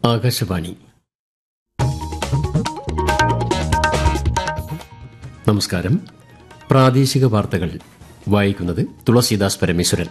ആകാശവാണി. നമസ്കാരം. പ്രാദേശിക വാർത്തകൾ വായിക്കുന്നത് തുളസീദാസ് പരമേശ്വരൻ.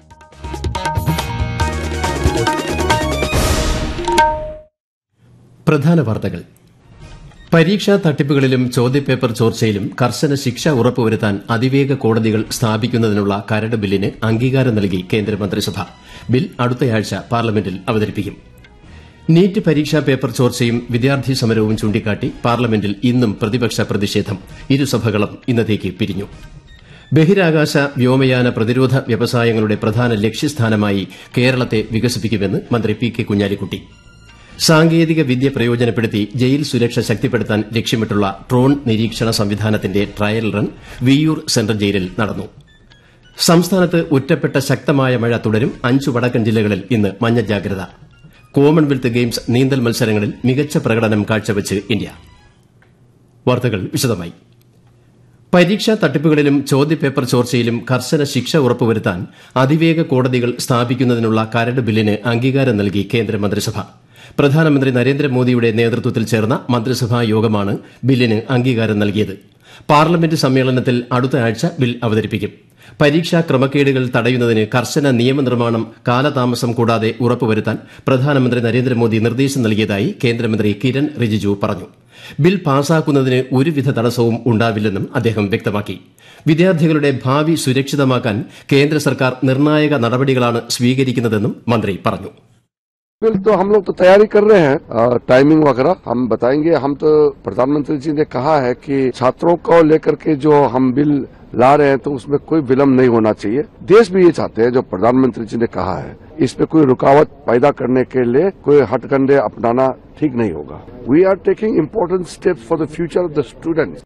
പ്രധാന വാർത്തകൾ. പരീക്ഷാ തട്ടിപ്പുകളിലും ചോദ്യപേപ്പർ ചോർച്ചയിലും കർശന ശിക്ഷ ഉറപ്പുവരുത്താൻ അതിവേഗ കോടതികൾ സ്ഥാപിക്കുന്നതിനുള്ള കരട് ബില്ലിന് അംഗീകാരം നൽകി കേന്ദ്രമന്ത്രിസഭ. ബിൽ അടുത്തയാഴ്ച പാർലമെന്റിൽ അവതരിപ്പിക്കും. നീറ്റ് പരീക്ഷാ പേപ്പർ ചോർച്ചയും വിദ്യാർത്ഥി സമരവും ചൂണ്ടിക്കാട്ടി പാർലമെന്റിൽ ഇന്നും പ്രതിപക്ഷ പ്രതിഷേധം. ഇരുസഭകളും ഇന്നത്തേക്ക് പിരിഞ്ഞു. ബഹിരാകാശ വ്യോമയാന പ്രതിരോധ വ്യവസായങ്ങളുടെ പ്രധാന ലക്ഷ്യസ്ഥാനമായി കേരളത്തെ വികസിപ്പിക്കുമെന്ന് മന്ത്രി പി കെ കുഞ്ഞാലിക്കുട്ടി. സാങ്കേതിക വിദ്യ പ്രയോജനപ്പെടുത്തി ജയിൽ സുരക്ഷ ശക്തിപ്പെടുത്താൻ ലക്ഷ്യമിട്ടുള്ള ഡ്രോൺ നിരീക്ഷണ സംവിധാനത്തിന്റെ ട്രയൽ റൺ വിയ്യൂർ സെൻട്രൽ ജയിലിൽ നടന്നു. സംസ്ഥാനത്ത് ഒറ്റപ്പെട്ട ശക്തമായ മഴ തുടരും. 5 വടക്കൻ ജില്ലകളിൽ ഇന്ന് മഞ്ഞ ജാഗ്രത. കോമൺവെൽത്ത് ഗെയിംസ് നീന്തൽ മത്സരങ്ങളിൽ മികച്ച പ്രകടനം കാഴ്ചവച്ച് ഇന്ത്യ. വാർത്തകൾ വിശദമായി. പരീക്ഷാ തട്ടിപ്പുകളിലും ചോദ്യപേപ്പർ ചോർച്ചയിലും കർശന ശിക്ഷ ഉറപ്പുവരുത്താൻ അതിവേഗ കോടതികൾ സ്ഥാപിക്കുന്നതിനുള്ള കരട് ബില്ലിന് അംഗീകാരം നൽകി കേന്ദ്രമന്ത്രിസഭ. പ്രധാനമന്ത്രി നരേന്ദ്രമോദിയുടെ നേതൃത്വത്തിൽ ചേർന്ന മന്ത്രിസഭാ യോഗമാണ് ബില്ലിന് അംഗീകാരം നൽകിയത്. പാർലമെന്റ് സമ്മേളനത്തിൽ അടുത്ത ആഴ്ച ബിൽ അവതരിപ്പിക്കും. പരീക്ഷാ ക്രമക്കേടുകൾ തടയുന്നതിന് കർശന നിയമനിർമ്മാണം കാലതാമസം കൂടാതെ ഉറപ്പുവരുത്താൻ പ്രധാനമന്ത്രി നരേന്ദ്രമോദി നിർദ്ദേശം നൽകിയതായി കേന്ദ്രമന്ത്രി കിരൺ റിജിജു പറഞ്ഞു. ബിൽ പാസാക്കുന്നതിന് ഒരുവിധ തടസ്സവും ഉണ്ടാവില്ലെന്നും അദ്ദേഹം വ്യക്തമാക്കി. വിദ്യാർത്ഥികളുടെ ഭാവി സുരക്ഷിതമാക്കാൻ കേന്ദ്ര സർക്കാർ നിർണായക നടപടികളാണ് സ്വീകരിക്കുന്നതെന്നും മന്ത്രി പറഞ്ഞു. बिल तो हम लोग तो तैयारी कर रहे हैं, टाइमिंग वगैरह हम बताएंगे. हम तो प्रधानमंत्री जी ने कहा है कि छात्रों को लेकर के जो हम बिल ला रहे हैं तो उसमें कोई विलम्ब नहीं होना चाहिए. देश भी ये चाहते हैं, जो प्रधानमंत्री जी ने कहा है, इसमें कोई रुकावट पैदा करने के लिए कोई हथकंडे अपनाना ठीक नहीं होगा. We are taking important steps for the future of the students.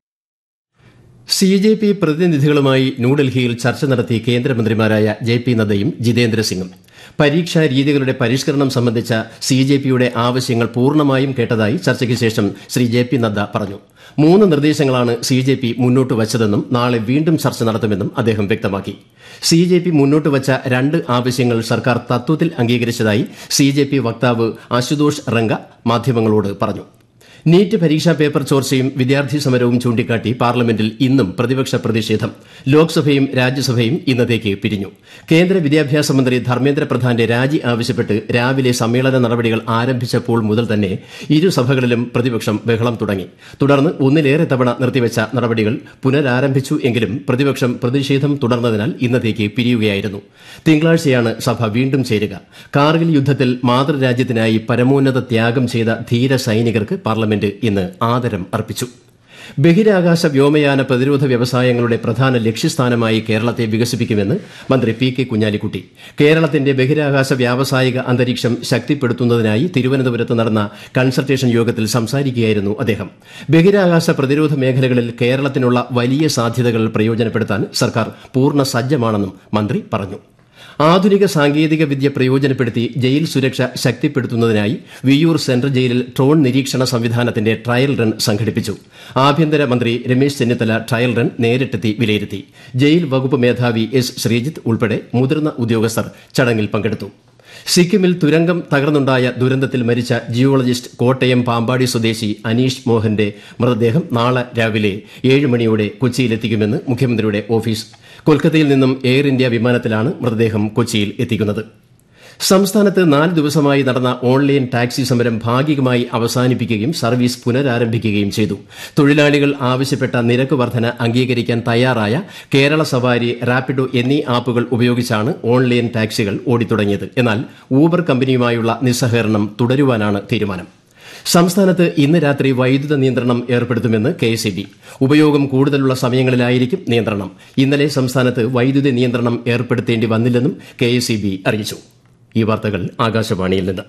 CJP പ്രതിനിധികളുമായി ന്യൂഡൽഹിയിൽ ചർച്ച നടത്തി കേന്ദ്രമന്ത്രിമാരായ JP നദ്ദയും ജിതേന്ദ്ര സിംഗും. പരീക്ഷാ രീതികളുടെ പരിഷ്കരണം സംബന്ധിച്ച CJPയുടെ ആവശ്യങ്ങൾ പൂർണ്ണമായും കേട്ടതായി ചർച്ചയ്ക്ക് ശേഷം ശ്രീ JP നദ്ദ പറഞ്ഞു. 3 നിർദ്ദേശങ്ങളാണ് CJP മുന്നോട്ട് വച്ചതെന്നും നാളെ വീണ്ടും ചർച്ച നടത്തുമെന്നും അദ്ദേഹം വ്യക്തമാക്കി. CJP മുന്നോട്ട് വച്ച 2 ആവശ്യങ്ങൾ സർക്കാർ തത്വത്തിൽ അംഗീകരിച്ചതായി CJP വക്താവ് അശുതോഷ് റംഗ മാധ്യമങ്ങളോട് പറഞ്ഞു. നീറ്റ് പരീക്ഷാ പേപ്പർ ചോർച്ചയും വിദ്യാർത്ഥി സമരവും ചൂണ്ടിക്കാട്ടി പാർലമെന്റിൽ ഇന്നും പ്രതിപക്ഷ പ്രതിഷേധം. ലോക്സഭയും രാജ്യസഭയും ഇന്നത്തേക്ക് പിരിഞ്ഞു. കേന്ദ്ര വിദ്യാഭ്യാസ മന്ത്രി ധർമ്മേന്ദ്ര പ്രധാന്റെ രാജി ആവശ്യപ്പെട്ട് രാവിലെ സമ്മേളന നടപടികൾ ആരംഭിച്ചപ്പോൾ മുതൽ തന്നെ ഇരുസഭകളിലും പ്രതിപക്ഷം ബഹളം തുടങ്ങി. തുടർന്ന് ഒന്നിലേറെ തവണ നിർത്തിവച്ച നടപടികൾ പുനരാരംഭിച്ചു. എങ്കിലും പ്രതിപക്ഷം പ്രതിഷേധം തുടർന്നതിനാൽ ഇന്നത്തേക്ക് പിരിയുകയായിരുന്നു. തിങ്കളാഴ്ചയാണ് സഭ വീണ്ടും ചേരുക. കാർഗിൽ യുദ്ധത്തിൽ മാതൃരാജ്യത്തിനായി പരമോന്നത ത്യാഗം ചെയ്ത ധീര സൈനികർക്ക് പാർലമെന്റ് ഇന്ന് ആദരം അർപ്പിച്ചു. ബഹിരാകാശ വ്യോമയാന പ്രതിരോധ വ്യവസായങ്ങളുടെ പ്രധാന ലക്ഷ്യസ്ഥാനമായി കേരളത്തെ വികസിപ്പിക്കുമെന്ന് മന്ത്രി പി കെ കുഞ്ഞാലിക്കുട്ടി. കേരളത്തിന്റെ ബഹിരാകാശ വ്യാവസായിക അന്തരീക്ഷം ശക്തിപ്പെടുത്തുന്നതിനായി തിരുവനന്തപുരത്ത് നടന്ന കൺസൾട്ടേഷൻ യോഗത്തിൽ സംസാരിക്കുകയായിരുന്നു അദ്ദേഹം. ബഹിരാകാശ പ്രതിരോധ മേഖലകളിൽ കേരളത്തിനുള്ള വലിയ സാധ്യതകൾ പ്രയോജനപ്പെടുത്താൻ സർക്കാർ പൂർണ്ണ സജ്ജമാണെന്നും മന്ത്രി പറഞ്ഞു. ആധുനിക സാങ്കേതിക വിദ്യ പ്രയോജനപ്പെടുത്തി ജയിൽ സുരക്ഷ ശക്തിപ്പെടുത്തുന്നതിനായി വിയ്യൂർ സെൻട്രൽ ജയിലിൽ ഡ്രോൺ നിരീക്ഷണ സംവിധാനത്തിന്റെ ട്രയൽ റൺ സംഘടിപ്പിച്ചു. ആഭ്യന്തരമന്ത്രി രമേശ് ചെന്നിത്തല ട്രയൽ റൺ നേരിട്ടെത്തി വിലയിരുത്തി. ജയിൽ വകുപ്പ് മേധാവി S. ശ്രീജിത്ത് ഉൾപ്പെടെ മുതിർന്ന ഉദ്യോഗസ്ഥർ ചടങ്ങിൽ പങ്കെടുത്തു. സിക്കിമിൽ തുരങ്കം തകർന്നുണ്ടായ ദുരന്തത്തിൽ മരിച്ച ജിയോളജിസ്റ്റ് കോട്ടയം പാമ്പാടി സ്വദേശി അനീഷ് മോഹന്റെ മൃതദേഹം നാളെ രാവിലെ 7 മണിയോടെ കൊച്ചിയിലെത്തിക്കുമെന്ന് മുഖ്യമന്ത്രിയുടെ ഓഫീസ്. കൊൽക്കത്തയിൽ നിന്നും എയർ ഇന്ത്യ വിമാനത്തിലാണ് മൃതദേഹം കൊച്ചിയിൽ എത്തിക്കുന്നത്. സംസ്ഥാനത്ത് 4 ദിവസമായി നടന്ന ഓൺലൈൻ ടാക്സി സമരം ഭാഗികമായി അവസാനിപ്പിക്കുകയും സർവീസ് പുനരാരംഭിക്കുകയും ചെയ്തു. തൊഴിലാളികൾ ആവശ്യപ്പെട്ട നിരക്ക് വർധന അംഗീകരിക്കാൻ തയ്യാറായ കേരള സവാരി, റാപ്പിഡോ എന്നീ ആപ്പുകൾ ഉപയോഗിച്ചാണ് ഓൺലൈൻ ടാക്സികൾ ഓടിത്തുടങ്ങിയത്. എന്നാൽ ഊബർ കമ്പനിയുമായുള്ള നിസ്സഹകരണം തുടരുവാനാണ് തീരുമാനം. സംസ്ഥാനത്ത് ഇന്ന് രാത്രി വൈദ്യുത നിയന്ത്രണം ഏർപ്പെടുത്തുമെന്ന് KSEB. ഉപയോഗം കൂടുതലുള്ള സമയങ്ങളിലായിരിക്കും നിയന്ത്രണം. ഇന്നലെ സംസ്ഥാനത്ത് വൈദ്യുതി നിയന്ത്രണം ഏർപ്പെടുത്തേണ്ടി വന്നില്ലെന്നും KSEB അറിയിച്ചു. ഈ വാർത്തകൾ ആകാശവാണിയിൽ നിന്ന്.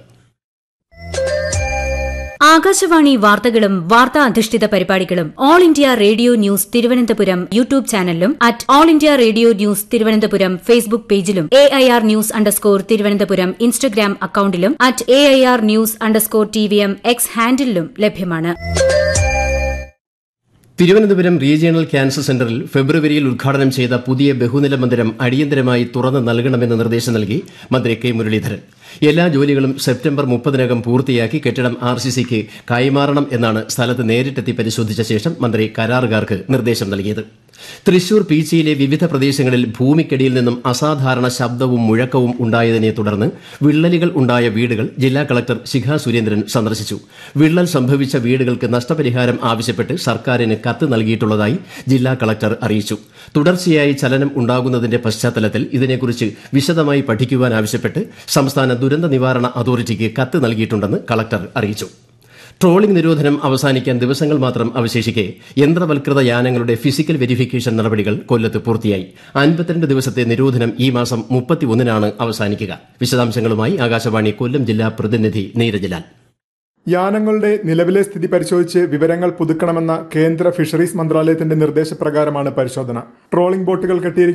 ആകാശവാണി വാർത്തകളും വാർത്താ അധിഷ്ഠിത പരിപാടികളും all India radio news Thiruvananthapuram YouTube ചാനലിലും all India radio news Thiruvananthapuram Facebook പേജിലും AIR ന്യൂസ് _തിരുവനന്തപുരം ഇൻസ്റ്റഗ്രാം അക്കൌണ്ടിലും AIR ന്യൂസ് _TVM X ഹാൻഡിലും ലഭ്യമാണ്. തിരുവനന്തപുരം റീജിയണൽ ക്യാൻസർ സെന്ററിൽ ഫെബ്രുവരിയിൽ ഉദ്ഘാടനം ചെയ്ത പുതിയ ബഹുനില മന്ദിരം അടിയന്തരമായി തുറന്ന് നൽകണമെന്ന് നിർദ്ദേശം നൽകി മന്ത്രി കെ മുരളീധരൻ. എല്ലാ ജോലികളും സെപ്റ്റംബർ 30-നകം പൂർത്തിയാക്കി കെട്ടിടം RCCക്ക് കൈമാറണം എന്നാണ് സ്ഥലത്ത് നേരിട്ടെത്തി പരിശോധിച്ച ശേഷം മന്ത്രി കരാറുകാർക്ക് നിർദ്ദേശം നൽകിയത്. തൃശൂർ പീച്ചിയിലെ വിവിധ പ്രദേശങ്ങളിൽ ഭൂമിക്കടിയിൽ നിന്നും അസാധാരണ ശബ്ദവും മുഴക്കവും ഉണ്ടായതിനെ തുടർന്ന് വിള്ളലുകൾ ഉണ്ടായ വീടുകൾ ജില്ലാ കളക്ടർ ശിഖ സുരേന്ദ്രൻ സന്ദർശിച്ചു. വിള്ളൽ സംഭവിച്ച വീടുകൾക്ക് നഷ്ടപരിഹാരം ആവശ്യപ്പെട്ട് സർക്കാരിന് കത്ത് നൽകിയിട്ടുള്ളതായി ജില്ലാ കളക്ടർ അറിയിച്ചു. തുടർച്ചയായി ചലനം ഉണ്ടാകുന്നതിന്റെ പശ്ചാത്തലത്തിൽ ഇതിനെക്കുറിച്ച് വിശദമായി പഠിക്കുവാൻ ആവശ്യപ്പെട്ട് സംസ്ഥാന ദുരന്ത നിവാരണ അതോറിറ്റിക്ക് കത്ത് നൽകിയിട്ടുണ്ടെന്ന് കളക്ടർ അറിയിച്ചു. ട്രോളിംഗ് നിരോധനം അവസാനിക്കാൻ ദിവസങ്ങൾ മാത്രം അവശേഷിക്കെ യന്ത്രവൽകൃത യാനങ്ങളുടെ ഫിസിക്കൽ വെരിഫിക്കേഷൻ നടപടികൾ കൊല്ലത്ത് പൂർത്തിയായി. 52 ദിവസത്തെ നിരോധനം ഈ മാസം 31-നാണ് അവസാനിക്കുക. വിശദാംശങ്ങളുമായി ആകാശവാണി കൊല്ലം ജില്ലാ പ്രതിനിധി നീരജ് ലാൽ. യാനങ്ങളുടെ നിലവിലെ സ്ഥിതി പരിശോധിച്ച് വിവരങ്ങൾ പുതുക്കണമെന്ന കേന്ദ്ര ഫിഷറീസ് മന്ത്രാലയത്തിന്റെ നിർദ്ദേശപ്രകാരമാണ് പരിശോധന. ട്രോളിംഗ് ബോട്ടുകൾ കെട്ടിയിരിക്കുന്ന